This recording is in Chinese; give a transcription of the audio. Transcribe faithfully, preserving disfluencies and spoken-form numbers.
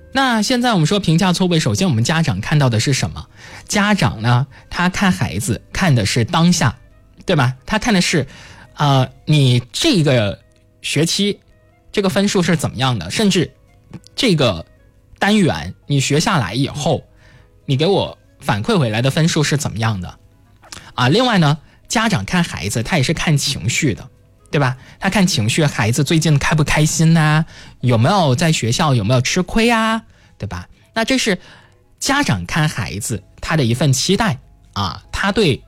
那现在我们说评价错位，首先我们家长看到的是什么？家长呢，他看孩子看的是当下，对吧？他看的是呃，你这个学期这个分数是怎么样的，甚至这个单元你学下来以后，你给我反馈回来的分数是怎么样的啊？另外呢，家长看孩子他也是看情绪的，对吧？他看情绪，孩子最近开不开心啊，有没有在学校有没有吃亏啊，对吧？那这是家长看孩子他的一份期待啊，他对